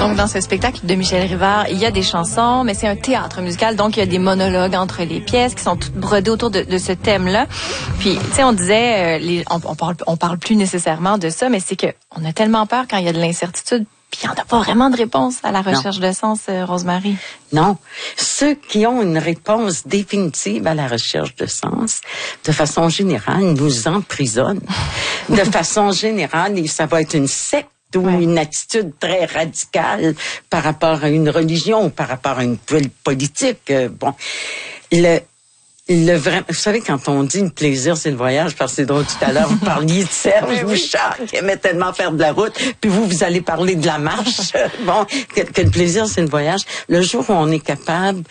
Donc, dans ce spectacle de Michel Rivard, il y a des chansons, mais c'est un théâtre musical, donc il y a des monologues entre les pièces qui sont toutes brodées autour de ce thème-là. Puis, tu sais, on disait, on parle plus nécessairement de ça, mais c'est que on a tellement peur quand il y a de l'incertitude. Puis il n'y en a pas vraiment de réponse à la recherche de sens, Rosemary. Non. Ceux qui ont une réponse définitive à la recherche de sens, de façon générale, nous emprisonnent. De façon générale, et ça va être une secte ou une attitude très radicale par rapport à une religion ou par rapport à une politique. Vous savez, quand on dit le plaisir, c'est le voyage, parce que c'est drôle, tout à l'heure, vous parliez de Serge Bouchard, qui aimait tellement faire de la route, puis vous allez parler de la marche. Que le plaisir, c'est le voyage. Le jour où on est capable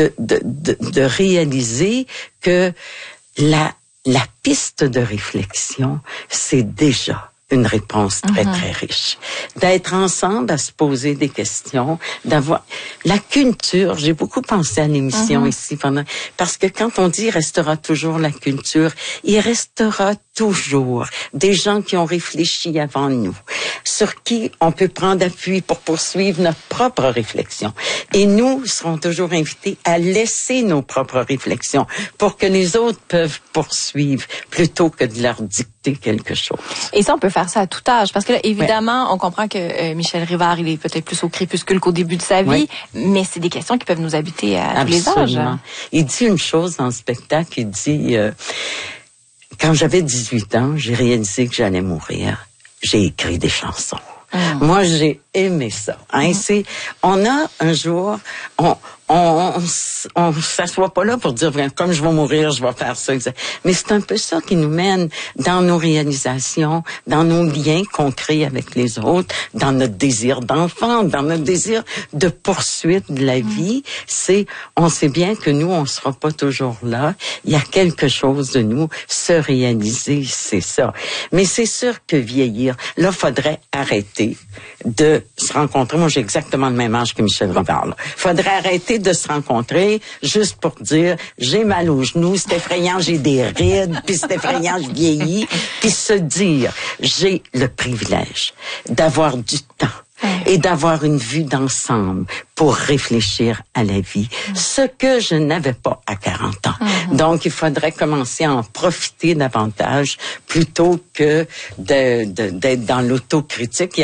de réaliser que la piste de réflexion, c'est déjà une réponse très, très riche. D'être ensemble à se poser des questions, d'avoir la culture. J'ai beaucoup pensé à l'émission ici parce que quand on dit il restera toujours la culture, il restera toujours des gens qui ont réfléchi avant nous, sur qui on peut prendre appui pour poursuivre notre propre réflexion. Et nous serons toujours invités à laisser nos propres réflexions pour que les autres peuvent poursuivre plutôt que de leur dicter quelque chose. Et ça, on peut faire ça à tout âge. Parce que là, évidemment, on comprend que Michel Rivard, il est peut-être plus au crépuscule qu'au début de sa vie, mais c'est des questions qui peuvent nous habiter à tous les âges. Il dit une chose dans le spectacle, il dit... quand j'avais 18 ans, j'ai réalisé que j'allais mourir. J'ai écrit des chansons. Moi, j'ai aimé ça. On a un jour... On s'assoit pas là pour dire, comme je vais mourir, je vais faire ça. Mais c'est un peu ça qui nous mène dans nos réalisations, dans nos liens qu'on crée avec les autres, dans notre désir d'enfant, dans notre désir de poursuite de la vie. On sait bien que nous, on sera pas toujours là. Il y a quelque chose de nous, se réaliser, c'est ça. Mais c'est sûr que vieillir, là, faudrait arrêter de se rencontrer. Moi, j'ai exactement le même âge que Michel Rivard, là. Faudrait arrêter de se rencontrer juste pour dire j'ai mal aux genoux, c'est effrayant, j'ai des rides, puis c'est effrayant, je vieillis, puis se dire j'ai le privilège d'avoir du temps et d'avoir une vue d'ensemble pour réfléchir à la vie, ce que je n'avais pas à 40 ans. Donc, il faudrait commencer à en profiter davantage plutôt que d'être dans l'autocritique.